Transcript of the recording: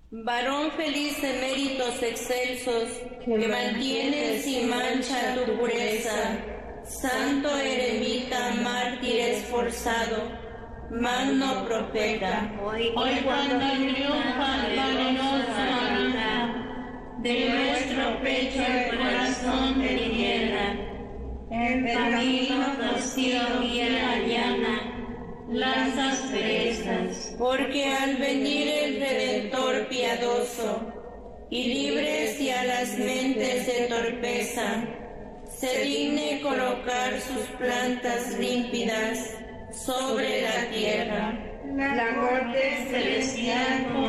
Varón feliz de méritos excelsos, que mantienes sin mancha tu pureza, santo eremita, mártir esforzado, magno profeta. Hoy cuando triunfa la luminosa luna, de nuestro pecho el corazón te tierra, el camino vacío y la llana, lanzas perezas. Porque al venir el Redentor piadoso, y libre si a las mentes de torpeza, se digne colocar sus plantas límpidas sobre la tierra. La corte celestial